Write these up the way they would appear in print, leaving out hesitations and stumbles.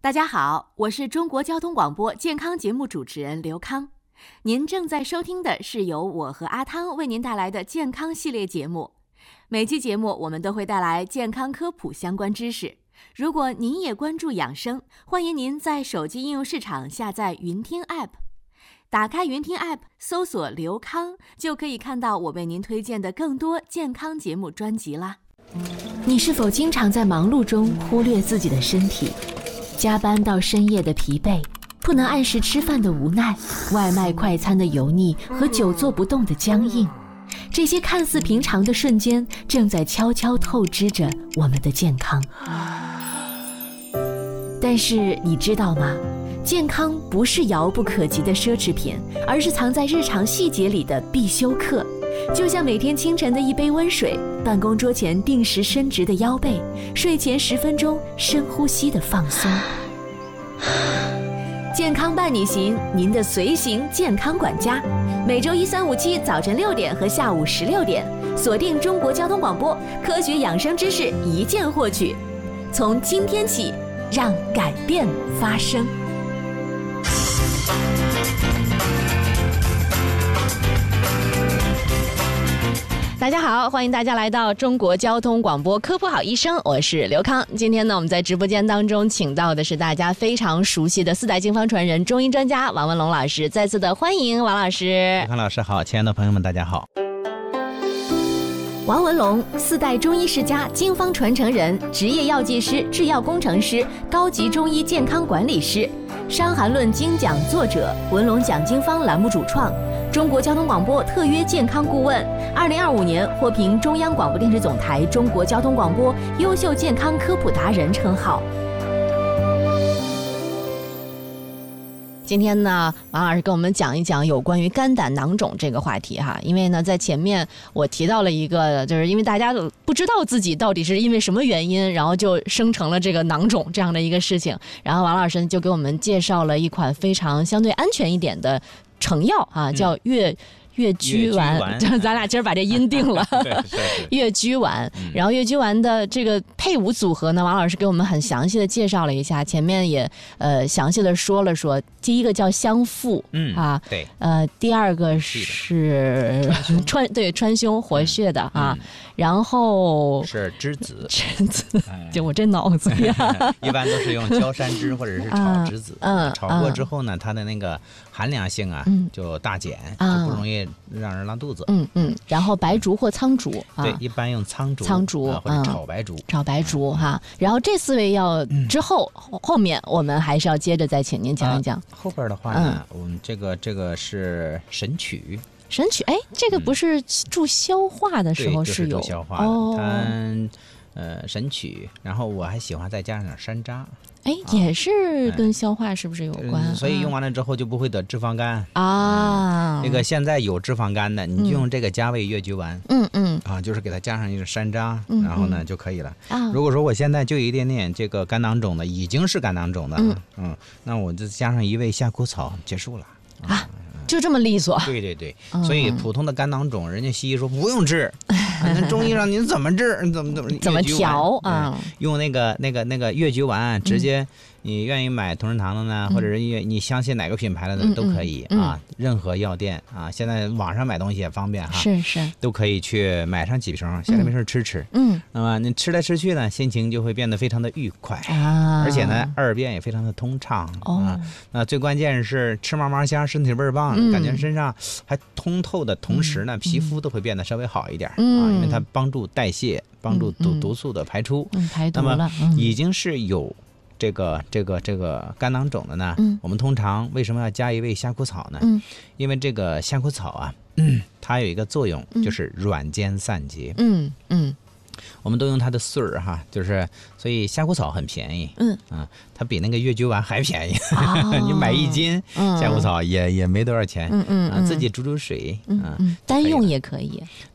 大家好，我是中国交通广播健康节目主持人刘康。您正在收听的是由我和阿汤为您带来的健康系列节目。每期节目我们都会带来健康科普相关知识。如果您也关注养生，欢迎您在手机应用市场下载云听 App。打开云听 App， 搜索刘康，就可以看到我为您推荐的更多健康节目专辑啦。你是否经常在忙碌中忽略自己的身体？加班到深夜的疲惫，不能按时吃饭的无奈，外卖快餐的油腻和久坐不动的僵硬，这些看似平常的瞬间，正在悄悄透支着我们的健康。但是你知道吗？健康不是遥不可及的奢侈品，而是藏在日常细节里的必修课。就像每天清晨的一杯温水，办公桌前定时伸直的腰背，睡前10分钟深呼吸的放松。健康伴你行，您的随行健康管家，每周1、3、5、7早晨6点和下午16点，锁定中国交通广播，科学养生知识一键获取。从今天起，让改变发生。大家好，欢迎大家来到中国交通广播科普好医生，我是刘康。今天呢，我们在直播间当中请到的是大家非常熟悉的4代经方传人、中医专家王文龙老师，再次的欢迎王老师。 刘康老师好，亲爱的朋友们，大家好。 王文龙，4代中医世家、经方传承人，职业药剂师、制药工程师、高级中医健康管理师，《伤寒论》精讲作者，文龙讲经方栏目主创，中国交通广播特约健康顾问，2025年获评中央广播电视总台中国交通广播优秀健康科普达人称号。今天呢，王老师跟我们讲一讲有关于肝胆囊肿这个话题哈。因为呢，在前面我提到了一个，就是因为大家不知道自己到底是因为什么原因，然后就生成了这个囊肿这样的一个事情。然后王老师就给我们介绍了一款非常相对安全一点的成药啊，叫越鞠丸，咱俩今儿把这音定了。越鞠丸，然后越鞠丸的这个配伍组合呢，王老师给我们很详细的介绍了一下，前面也详细的说了说，第一个叫香附， 对， 第二个是川芎活血的啊，然后是栀子， 就我这脑子呀， 一般都是用焦山栀或者是炒栀子，炒过之后呢，它的那个寒凉性啊就大减，就不容易让人拉肚子。 然后白术或苍术， 对，一般用苍术或者炒白术哈。然后这4味药之后面我们还是要接着再请您讲一讲。 后边的话呢，我们这个是神曲。 神曲，哎，这个不是助消化的时候是有， 助消化的，它神曲，然后我还喜欢再加上点山楂。 哎，也是跟消化是不是有关？ 所以用完了之后就不会得脂肪肝啊。 这个现在有脂肪肝的，你就用这个加味越鞠丸，就是给它加上一个山楂，然后呢就可以了。如果说我现在就有一点点这个肝囊肿的，已经是肝囊肿的，那我就加上一味夏枯草，结束了啊。 就这么利索。 对，所以普通的肝囊肿，人家西医说不用治，那中医让您怎么治？怎么调啊？ 用那个越鞠丸，直接你愿意买同仁堂的呢，或者是你相信哪个品牌的都可以啊。任何药店啊，现在网上买东西也方便哈， 是都可以去买上几瓶，闲着没事吃。那么你吃来吃去呢，心情就会变得非常的愉快啊，而且呢二便也非常的通畅啊。那最关键是吃嘛嘛香，身体倍儿棒，感觉身上还通透的同时呢，皮肤都会变得稍微好一点啊，因为它帮助代谢，帮助毒素的排出， 排毒了。 那么已经是有这个肝囊肿的呢，我们通常为什么要加一味夏枯草呢？因为这个夏枯草啊，它有一个作用，就是软坚散结。我们都用它的穗儿哈，就是所以夏枯草很便宜。它比那个越鞠丸还便宜。你买1斤夏枯草也没多少钱。自己煮水。 单用也可以。 对。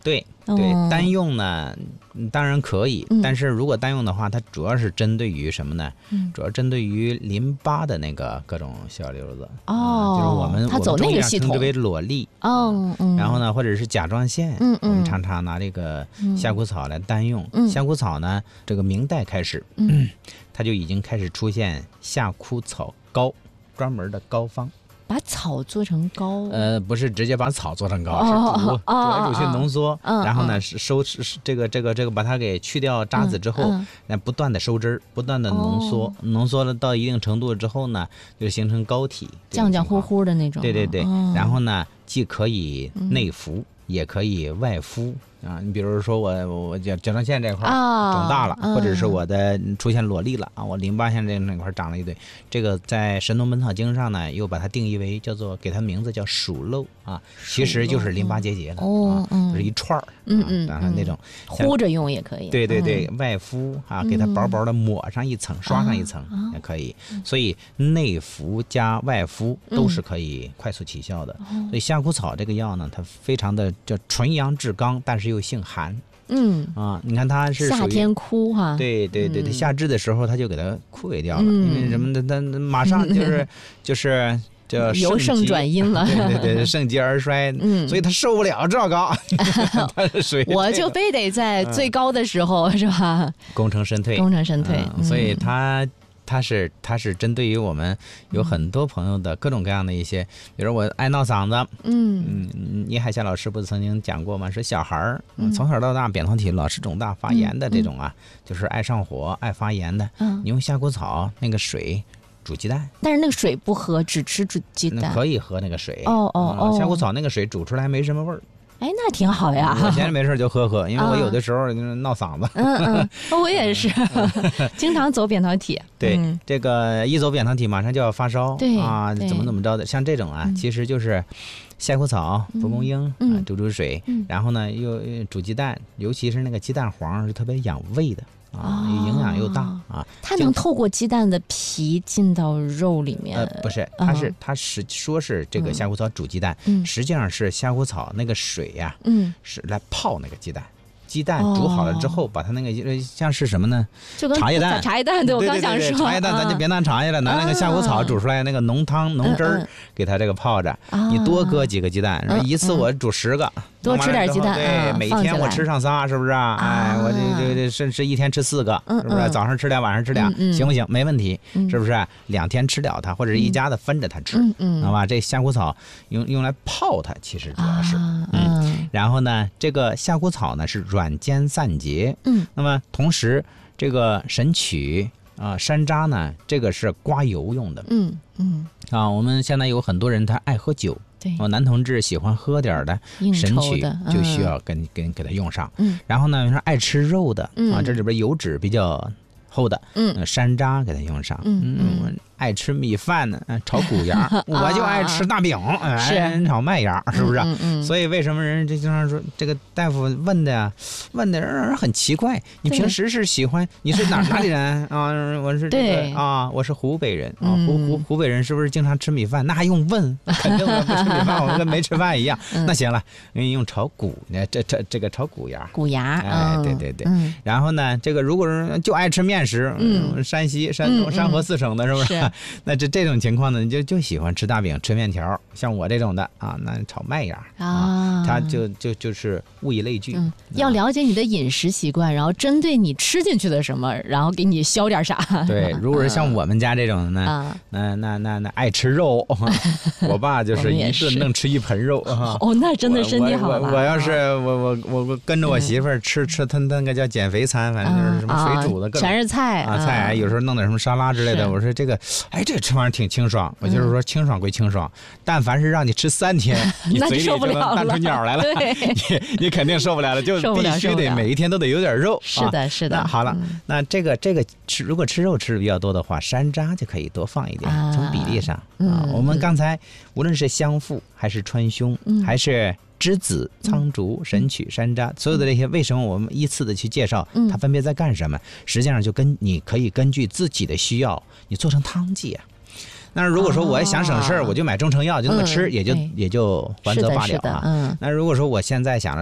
对，单用呢当然可以，但是如果单用的话，它主要是针对于什么呢？主要针对于淋巴的那个各种小瘤子。就是我们它走那个系统， 称之为裸粒。然后呢，或者是甲状腺，我们常常拿这个夏枯草来单用。夏枯草呢，这个明代开始，它就已经开始出现夏枯草膏，专门的膏方。 把草做成膏？ 不是直接把草做成膏，是煮来煮去浓缩，然后呢收这个把它给去掉渣子之后，那不断的收汁儿，不断的浓缩，浓缩了到一定程度之后呢，就形成膏体， 浆浆糊糊的那种。 对对对，然后呢，既可以内服，也可以外敷。你比如说我甲状腺这块肿大了，或者是我的出现裸粒了我淋巴腺那块长了一堆，这个在《神农本草经》上呢，又把它定义为叫做给它名字叫鼠漏其实就是淋巴结节了就是一串然后那种糊着用也可以。 对对对，外敷给它薄薄的抹上一层，刷上一层也可以。所以内服加外敷都是可以快速起效的。所以夏枯草这个药呢，它非常的叫纯阳治刚，但是又性寒。你看它是夏天枯对对对，夏至的时候它就给它枯萎掉了，因为什么的，它马上就是叫由盛转阴了， 对对对，盛极而衰，所以他受不了这高，他是属于我就非得在最高的时候是吧？ 功成身退，所以它是针对于我们有很多朋友的各种各样的一些，比如我爱闹嗓子，倪海霞老师不是曾经讲过吗？说小孩儿从小到大扁桃体老是肿大发炎的这种就是爱上火爱发炎的，你用夏枯草那个水煮鸡蛋， 但是那个水不喝，只吃煮鸡蛋。 可以喝那个水。夏枯草那个水煮出来没什么味儿。 哎，那挺好呀。 我闲着没事就喝，因为我有的时候闹嗓子。 我也是，经常走扁桃体。 对，这个一走扁桃体马上就要发烧， 对怎么着的，像这种其实就是夏枯草、蒲公英煮水，然后呢又煮鸡蛋，尤其是那个鸡蛋黄是特别养胃的。营养又大它能透过鸡蛋的皮进到肉里面？ 不是，它是说是这个夏枯草煮鸡蛋，实际上是夏枯草那个水是来泡那个鸡蛋。鸡蛋煮好了之后，把它那个像是什么呢？ 就跟茶叶蛋。 对，我刚想说， 茶叶蛋咱就别拿茶叶了，拿那个夏枯草煮出来那个浓汤浓汁儿，给它这个泡着。你多搁几个鸡蛋，一次我煮10个， 多吃点鸡蛋。 对，每天我吃上仨，是不是我这甚至一天吃4个，是不是？早上吃俩，晚上吃俩，行不行？没问题，是不是？2天吃了它，或者是一家子分着它吃，知道吧？这夏枯草用来泡它，其实主要是然后呢，这个夏枯草呢是软坚散结，那么同时这个神曲山楂呢，这个是刮油用的，我们现在有很多人他爱喝酒，男同志喜欢喝点的神曲就需要给他用上，然后呢，爱吃肉的这里边油脂比较厚的，山楂给他用上，爱吃米饭呢，炒谷芽，我就爱吃大饼，炒麦芽，是不是？所以为什么人就经常说这个大夫问的人很奇怪，你平时是喜欢你是哪里人我是我是湖北人湖北人是不是经常吃米饭？那还用问？肯定不吃米饭，我跟没吃饭一样。那行了，用炒谷，这个炒谷芽，对对对。然后呢，这个如果是就爱吃面食，山西、山东、山河4省的，是不是？那这种情况呢，你就喜欢吃大饼、吃面条，像我这种的那炒麦芽它就是物以类聚。 要了解你的饮食习惯，然后针对你吃进去的什么，然后给你消点啥。 对，如果是像我们家这种的呢，那爱吃肉，我爸就是一顿能吃1盆肉那真的身体好了。 我要是我跟着我媳妇儿吃他那个叫减肥餐，反正就是什么水煮的各种全是菜有时候弄点什么沙拉之类的。我说这个这吃完挺清爽，我就是说清爽归清爽，但凡是让你吃3天，你嘴里就能淡出鸟来了，你肯定受不了了，就必须得每一天都得有点肉。 是的，是的。 那好了，那这个如果吃肉吃的比较多的话，山楂就可以多放一点，从比例上我们刚才无论是香附还是川芎还是栀子、苍竹、神曲、山楂，所有的这些，为什么我们依次的去介绍它分别在干什么？实际上就你可以根据自己的需要，你做成汤剂那如果说我想省事我就买中成药，就那么吃，也就还则罢了那如果说我现在想着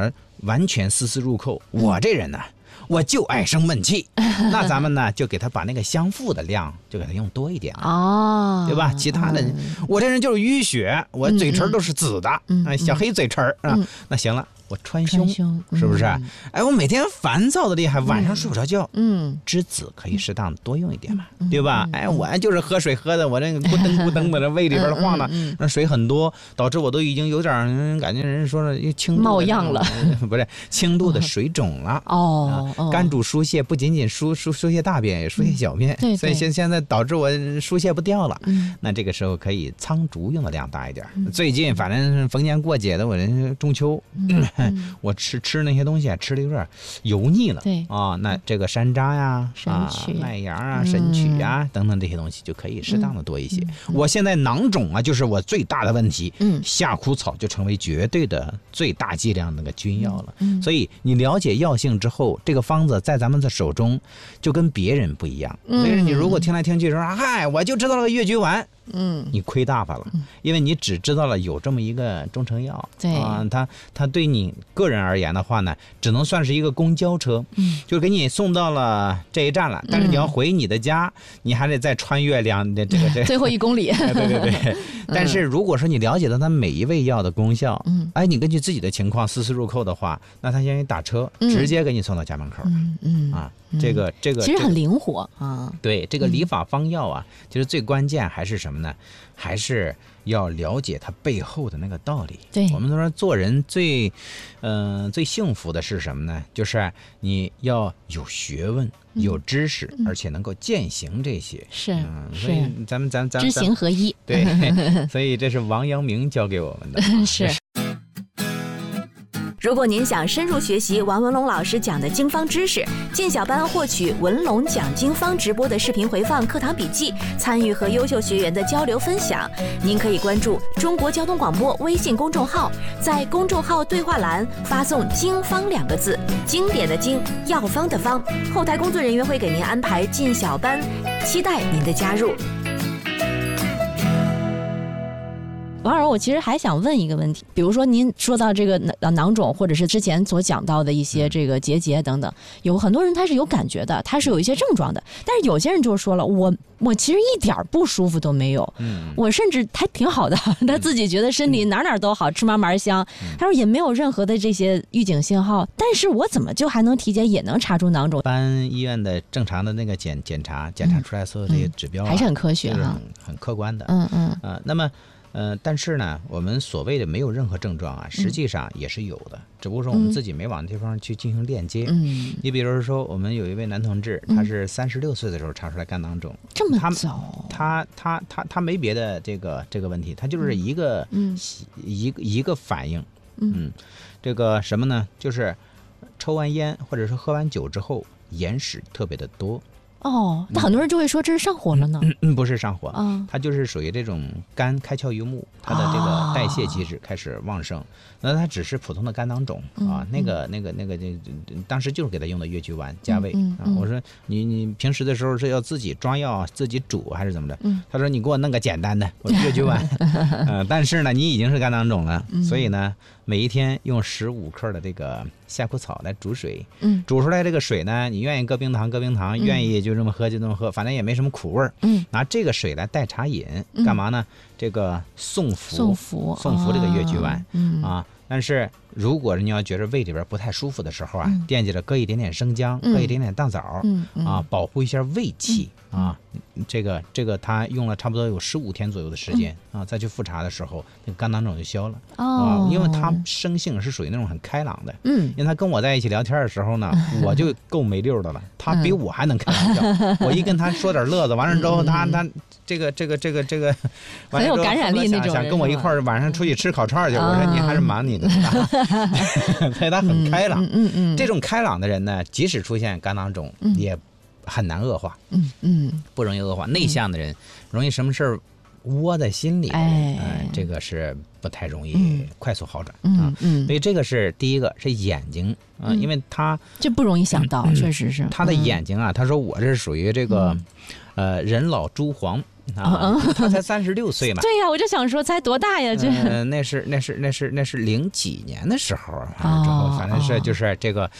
完全丝丝入扣。我这人呢，我就爱生闷气，那咱们呢就给他把那个香附的量就给他用多一点哦，对吧？其他的，我这人就是淤血，我嘴唇都是紫的，小黑嘴唇啊，那行了。我川芎是不是？哎，我每天烦躁的厉害，晚上睡不着觉。栀子可以适当的多用一点嘛，对吧？哎，我就是喝水喝的，我这个咕噔咕噔的，这胃里边晃的，那水很多，导致我都已经有点感觉人说了轻度冒样了， 不是轻度的水肿了。肝主疏泄，不仅仅疏泄大便，也疏泄小便。所以现在导致我疏泄不掉了。那这个时候可以苍竹用的量大一点。最近反正逢年过节的，我这中秋。我吃那些东西吃的有点油腻了，对啊，那这个山楂呀、麦芽啊、神曲呀等等这些东西就可以适当的多一些。我现在囊肿啊，就是我最大的问题，夏枯草就成为绝对的最大剂量那个君药了。所以你了解药性之后，这个方子在咱们的手中就跟别人不一样。所以你如果听来听去说，嗨，我就知道了个越橘丸。你亏大发了，因为你只知道了有这么一个中成药，对啊，它对你个人而言的话呢，只能算是一个公交车，就给你送到了这一站了，但是你要回你的家，你还得再穿越这个最后1公里。 对。但是如果说你了解到它每一味药的功效，哎，你根据自己的情况丝丝入扣的话，那它先给你打车，直接给你送到家门口。这个其实很灵活啊。 对，这个理法方药啊，其实最关键还是什么呢？还是要了解它背后的那个道理。对，我们都说做人最幸福的是什么呢？就是你要有学问、有知识，而且能够践行这些。所以咱们知行合一。 对，所以这是王阳明教给我们的。 是。 如果您想深入学习王文龙老师讲的经方知识，进小班获取文龙讲经方直播的视频回放、课堂笔记，参与和优秀学员的交流分享，您可以关注中国交通广播微信公众号，在公众号对话栏发送经方2个字，经典的经，药方的方，后台工作人员会给您安排进小班，期待您的加入。 王老师，我其实还想问一个问题，比如说您说到这个囊肿，或者是之前所讲到的一些这个结节等等，有很多人他是有感觉的，他是有一些症状的，但是有些人就说了，我其实一点不舒服都没有，我甚至还挺好的，他自己觉得身体哪都好，吃嘛嘛香，他说也没有任何的这些预警信号，但是我怎么就还能体检也能查出囊肿？ 一般医院的正常的那个检查出来所有这些指标， 还是很科学啊， 很客观的。那么。但是呢，我们所谓的没有任何症状啊，实际上也是有的，只不过说我们自己没往地方去进行链接。你比如说，我们有一位男同志，他是36岁的时候查出来肝囊肿， 这么早？ 他没别的这个问题，他就是一个一个反应。这个什么呢？就是抽完烟或者是喝完酒之后，眼屎特别的多。 那很多人就会说这是上火了呢。 不是上火，它就是属于这种肝开窍于目，它的这个代谢机制开始旺盛。那它只是普通的肝囊肿啊，那个当时就是给他用的越橘丸加味啊。我说你平时的时候是要自己抓药自己煮还是怎么着？他说你给我弄个简单的，我说越橘丸。但是呢，你已经是肝囊肿了，所以呢，每一天用15克的这个夏枯草来煮水，煮出来这个水呢，你愿意搁冰糖，愿意就这么喝就这么喝，反正也没什么苦味儿。拿这个水来代茶饮，干嘛呢？这个送服这个越橘丸啊。但是如果你要觉得胃里边不太舒服的时候啊，惦记着搁一点点生姜，搁一点点当枣啊，保护一下胃气啊。这个他用了差不多有15天左右的时间啊，再去复查的时候，那个肝囊肿就消了啊。因为他生性是属于那种很开朗的，因为他跟我在一起聊天的时候呢，我就够没溜的了，他比我还能开玩笑。我一跟他说点乐子，完了之后他这个很有感染力那种， 想跟我一块儿晚上出去吃烤串去。我说你还是忙你的，所以他很开朗。这种开朗的人呢，即使出现肝囊肿也很难恶化，不容易恶化。内向的人容易什么事儿窝在心里，这个是不太容易快速好转啊。所以这个是第一个是眼睛啊，因为他这不容易想到，确实是他的眼睛啊。他说我这是属于这个人老珠黄， 啊，他才36岁嘛。 对呀，我就想说才多大呀？这那是00几年的时候，反正是就是这个，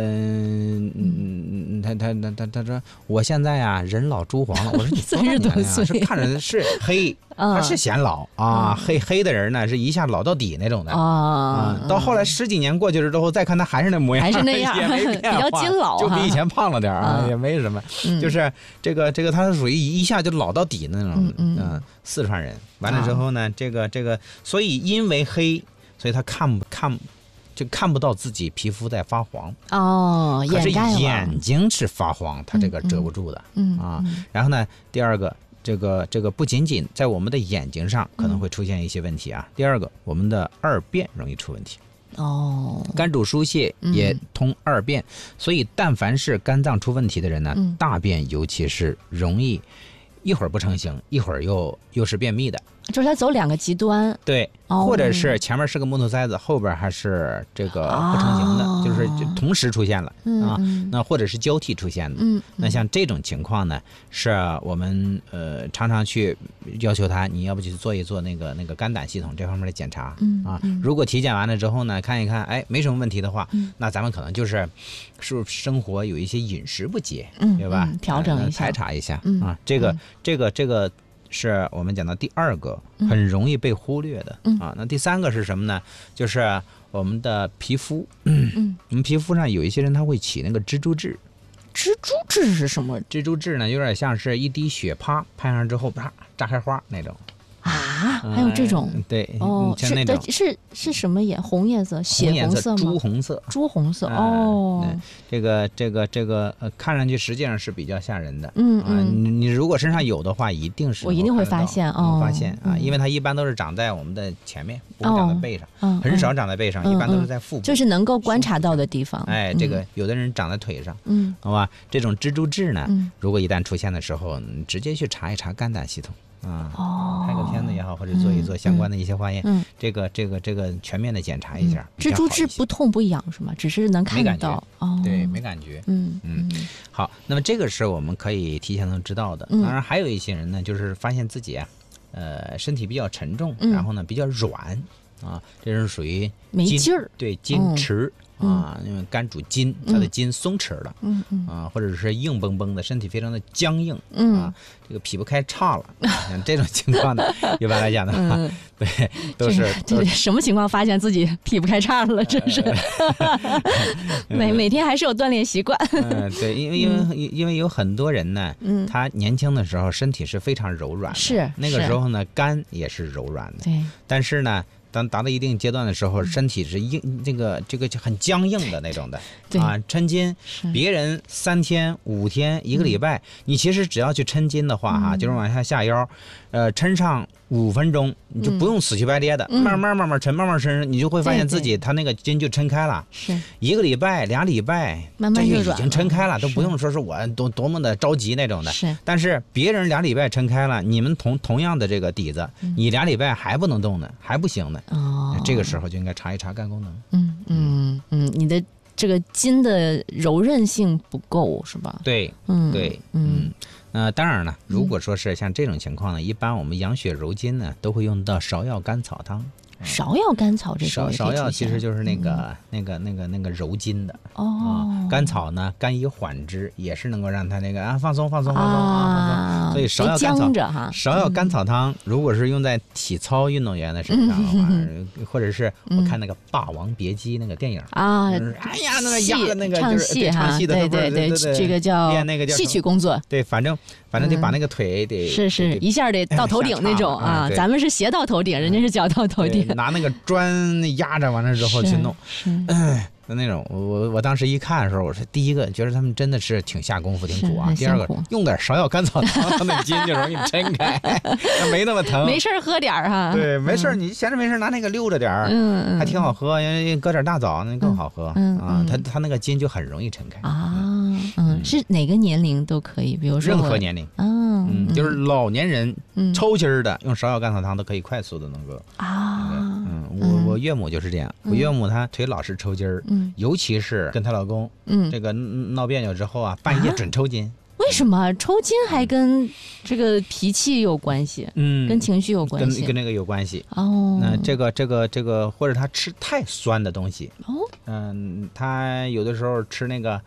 他说我现在啊人老珠黄了。我说你 30多岁， 是看着是黑，他是显老啊，黑的人呢是一下老到底那种的啊。到后来10几年过去了之后，再看他还是那模样， 还是那样， 也没变化， 比较金老， 就比以前胖了点啊，也没什么。就是这个他是属于一下就老到底的那种，四川人。完了之后呢，这个，所以因为黑，所以他看不到自己皮肤在发黄哦， 可是眼睛是发黄，他这个遮不住的然后呢，第二个，这个不仅仅在我们的眼睛上可能会出现一些问题啊，第二个，我们的二便容易出问题。肝主输泄也通二便，所以但凡是肝脏出问题的人呢，大便尤其是容易一会儿不成形，一会儿又是便秘的， 就是他走2个极端。 对，或者是前面是个木头塞子，后边还是这个不成形的，就是同时出现了那或者是交替出现的。那像这种情况呢，是我们常常去要求他，你要不去做一做那个肝胆系统这方面的检查如果体检完了之后呢，看一看，哎，没什么问题的话，那咱们可能就是生活有一些饮食不节，对吧？ 调整一下， 排查一下这个是我们讲的第2个很容易被忽略的那第3个是什么呢？就是我们的皮肤。我们皮肤上有一些人他会起那个蜘蛛痣。 蜘蛛痣是什么？ 蜘蛛痣呢，有点像是一滴血拍上之后啪炸开花那种。 还有这种？ 对， 像那种是什么颜？红颜色、血红色吗？朱红色。 这个看上去实际上是比较吓人的。你如果身上有的话，一定是我一定会发现因为它一般都是长在我们的前面，不会长在背上，很少长在背上，一般都是在腹部， 就是能够观察到的地方。 这个有的人长在腿上，好吧？这种蜘蛛痣呢，如果一旦出现的时候，你直接去查一查肝胆系统。拍个片子也好，或者做一做相关的一些化验，这个全面的检查一下。 蜘蛛痣不痛不痒是吗？只是能看到， 对，没感觉。好，那么这个是我们可以提前能知道的。当然还有一些人呢，就是发现自己身体比较沉重，然后呢比较软这是属于没劲儿， 对，筋迟。因为肝主筋，它的筋松弛了，或者是硬绷绷的，身体非常的僵硬，这个劈不开叉了，像这种情况呢，一般来讲的话，对，都是什么情况发现自己劈不开叉了？真是，每天还是有锻炼习惯。 对，因为有很多人呢，他年轻的时候身体是非常柔软的， 是那个时候呢，肝也是柔软的， 对， 但是呢。当达到一定阶段的时候，身体是硬，这个就很僵硬的那种的抻筋。别人3天、5天、1个礼拜，你其实只要去抻筋的话就是往下腰，抻上5分钟，你就不用死乞白咧的，慢慢抻，你就会发现自己他那个筋就抻开了。 是 1个礼拜、2礼拜， 慢慢就已经抻开了，都不用说是我多么的着急那种的。 是， 但是别人2礼拜抻开了，你们同样的这个底子，你2礼拜还不能动呢，还不行呢。这个时候就应该查一查肝功能。 你的这个筋的柔韧性不够是吧？ 对，当然了，如果说是像这种情况呢，一般我们养血柔筋呢，都会用到芍药甘草汤。 芍药甘草这个芍药其实就是那个柔筋的甘草呢，甘以缓之，也是能够让它那个放松。所以芍药甘草汤，如果是用在体操运动员的身上的话，或者是我看那个《霸王别姬》那个电影哎呀，那个压的那个唱戏哈，对，这个叫练那个叫戏曲工作。 对，反正得把那个腿得是一下得到头顶那种咱们是斜到头顶，人家是脚到头顶。 拿那个砖压着完了之后去弄，那种我当时一看的时候，我说第一个觉得他们真的是挺下功夫，挺苦第二个用点芍药甘草汤，那筋就容易抻开，没那么疼。 没事喝点哈。 对，没事你闲着没事拿那个溜着点还挺好喝，搁点大枣那更好喝它那个筋就很容易抻开是哪个年龄都可以，比如说任何年龄就是老年人抽筋的用芍药甘草汤都可以快速的能够我岳母就是这样，我岳母她腿老是抽筋尤其是跟她老公这个闹别扭之后半夜准抽筋为什么抽筋还跟这个脾气有关系？跟情绪有关系， 跟那个有关系。 那这个，或者他吃太酸的东西。他有的时候吃那个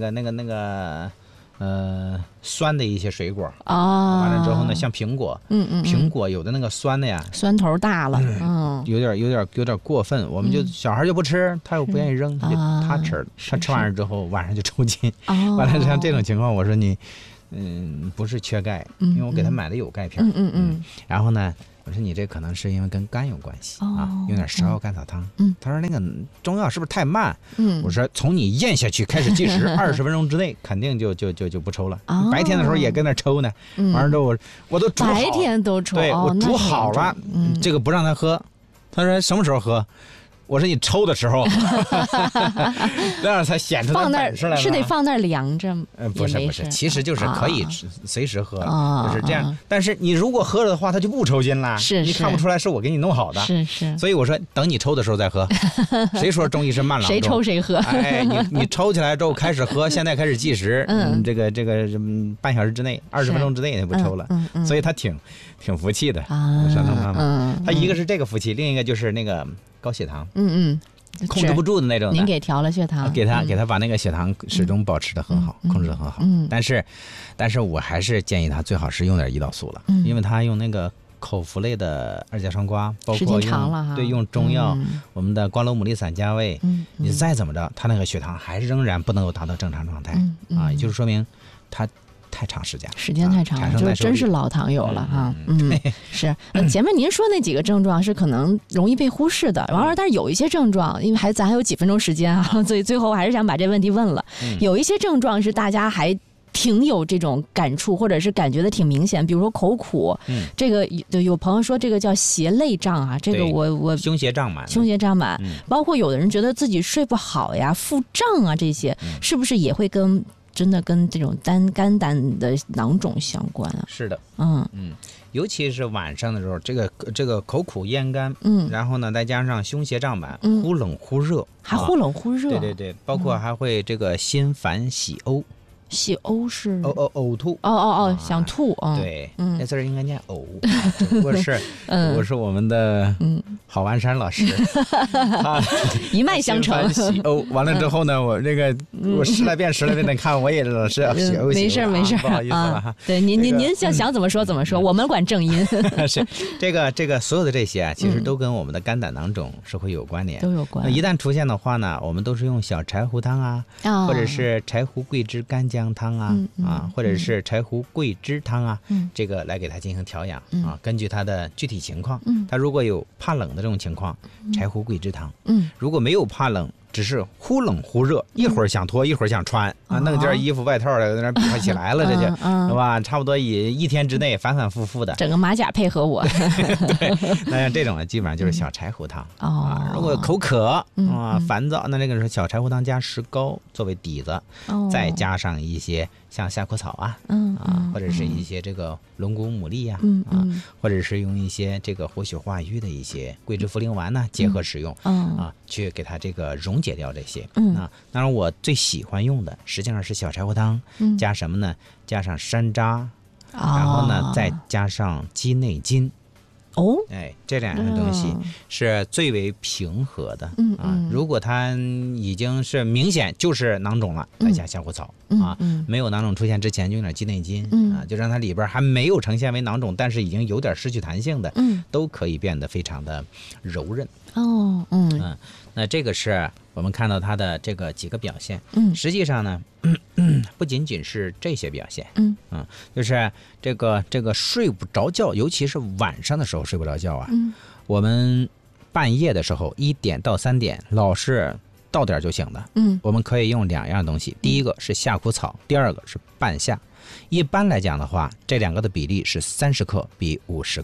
酸的一些水果完了之后呢，像苹果，苹果有的那个酸的呀， 酸头大了， 有点过分，我们就小孩就不吃，他又不愿意扔，他吃了，他吃完了之后晚上就抽筋，完了像这种情况，我说你，不是缺钙，因为我给他买的有钙片，然后呢。我说你这可能是因为跟肝有关系用点芍药甘草汤。他说那个中药是不是太慢？我说从你咽下去开始计时，20分钟之内肯定就不抽了。白天的时候也跟那抽呢，完了之后我都煮好， 白天都抽， 对我煮好了，这个不让他喝。他说什么时候喝？我说你抽的时候，那样才显出他本事来。 是得放那儿凉着吗？ 不是，其实就是可以随时喝，就是这样。但是你如果喝了的话，他就不抽筋了。你看不出来是我给你弄好的。 是。 所以我说等你抽的时候再喝。谁说中医是慢郎中？ 谁抽谁喝。 哎，你抽起来之后开始喝，现在开始计时，这个半小时之内，20分钟之内也不抽了。所以他挺服气的。山东妈妈，他一个是这个服气，另一个就是那个。高血糖，控制不住的那种的。 您给调了血糖， 给他把那个血糖始终保持得很好，控制得很好。但是我还是建议他最好是用点胰岛素了，因为他用那个口服类的2价双胍，包括用中药，我们的瓜蒌牡蛎散加味，你再怎么着，他那个血糖还是仍然不能够达到正常状态也就是说明他。太长时间太长了，就真是老糖友了哈。是。前面您说那几个症状是可能容易被忽视的，完了，但是有一些症状，因为咱还有几分钟时间啊，所以最后我还是想把这问题问了。有一些症状是大家还挺有这种感触，或者是感觉的挺明显，比如说口苦，这个有朋友说这个叫胁肋胀啊，这个我胸胁胀满， 包括有的人觉得自己睡不好呀、腹胀啊，这些是不是也会真的跟这种肝胆的囊肿相关啊？ 是的，尤其是晚上的时候，这个口苦咽干，然后呢再加上胸胁胀满，忽冷忽热， 还忽冷忽热， 对，包括还会这个心烦喜呕。 喜呕是呕吐想吐对，那字儿应该念呕，只不过是我是我们的郝完山老师， 一脉相承。 喜呕完了之后呢，我这个我10来遍的看，我也老是喜呕。 没事，不好意思了哈。对，您想怎么说怎么说，我们管正音。 是这个所有的这些其实都跟我们的肝胆囊肿是会有关联， 都有关。 一旦出现的话呢，我们都是用小柴胡汤或者是柴胡桂枝干姜汤或者是柴胡桂枝汤这个来给它进行调养根据它的具体情况，它如果有怕冷的这种情况，柴胡桂枝汤，如果没有怕冷，只是忽冷忽热，一会儿想脱一会儿想穿弄件衣服外套在那比划起来了，这就是吧？差不多以1天之内反反复复的， 整个马甲配合我。 对，那像这种基本上就是小柴胡汤如果口渴烦躁，那这个是小柴胡汤加石膏作为底子，再加上一些像夏枯草或者是一些这个龙骨牡蛎或者是用一些这个活血化瘀的一些桂枝茯苓丸结合使用去给它这个溶解掉这些当然我最喜欢用的实际上是小柴胡汤加什么呢？加上山楂然后呢再加上鸡内金这2样东西是最为平和的如果它已经是明显就是囊肿了，再加夏枯草没有囊肿出现之前就用点鸡内金就让它里边还没有呈现为囊肿，但是已经有点失去弹性的都可以变得非常的柔韧那这个是我们看到它的这个几个表现实际上呢不仅仅是这些表现就是这个睡不着觉，尤其是晚上的时候睡不着觉我们半夜的时候1点到3点老是到点就醒的我们可以用2样东西，第一个是夏枯草，第二个是半夏。一般来讲的话，这2个的比例是30克比50克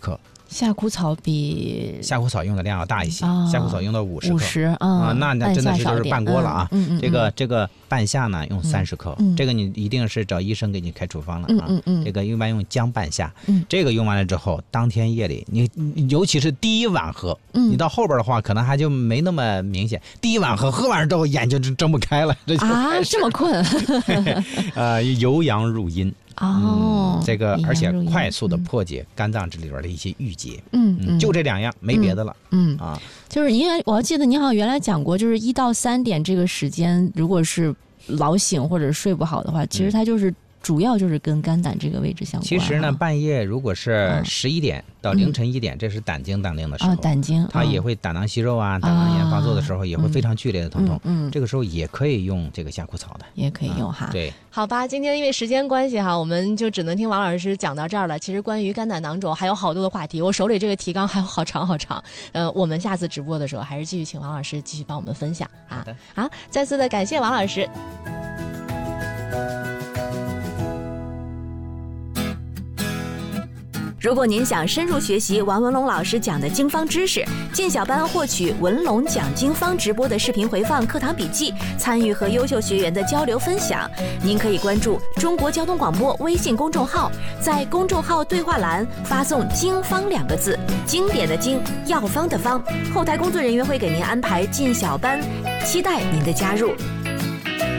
夏枯草比夏枯草用的量要大一些，夏枯草用到50克啊， 那真的是就是半锅了啊。这个半夏呢用30克，这个你一定是找医生给你开处方了啊。这个一般用姜半夏，这个用完了之后，当天夜里你尤其是第一碗喝，你到后边的话可能还就没那么明显。第一碗喝完之后眼睛就睁不开了， 这么困。 由阳入阴。这个而且快速的破解肝脏这里边的一些郁结，就这2样，没别的了。 就是因为我要记得您好像原来讲过，就是1到3点这个时间，如果是老醒或者睡不好的话，其实它就是主要就是跟肝胆这个位置相关。 其实呢，半夜如果是11点到凌晨1点，这是胆经当令的时候， 胆经它也会胆囊息肉啊，胆囊炎发作的时候也会非常剧烈的疼痛。这个时候也可以用这个夏枯草的， 也可以用哈。 对， 好吧，今天因为时间关系哈，我们就只能听王老师讲到这儿了。其实关于肝胆囊肿还有好多的话题，我手里这个提纲还有好长好长。我们下次直播的时候还是继续请王老师继续帮我们分享啊。好，再次的感谢王老师。 如果您想深入学习王文龙老师讲的经方知识，进小班获取文龙讲经方直播的视频回放、课堂笔记，参与和优秀学员的交流分享，您可以关注中国交通广播微信公众号，在公众号对话栏发送“经方”2个字，经典的经，药方的方，后台工作人员会给您安排进小班，期待您的加入。